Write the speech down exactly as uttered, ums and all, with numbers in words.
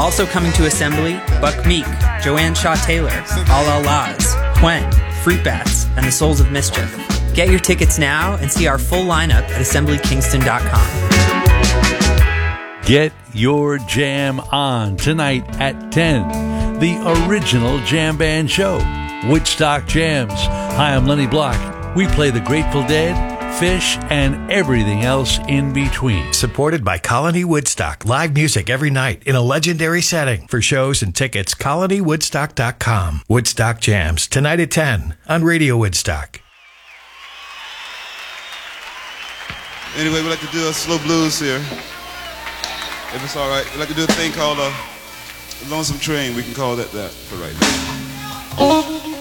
Also coming to Assembly, Buck Meek, Joanne Shaw Taylor, Al Al Laz, Quen, Fruit Bats, and the Souls of Mischief. Get your tickets now and see our full lineup at assembly kingston dot com. Get your jam on tonight at ten. The original Jam Band Show, Woodstock Jams. Hi, I'm Lenny Block. We play the Grateful Dead, Fish, and everything else in between. Supported by Colony Woodstock. Live music every night in a legendary setting. For shows and tickets, colony woodstock dot com. Woodstock Jams, tonight at ten on Radio Woodstock. Anyway, we'd like to do a slow blues here. If it's all right, we'd like to do a thing called a Lonesome Train. We can call that that for right now.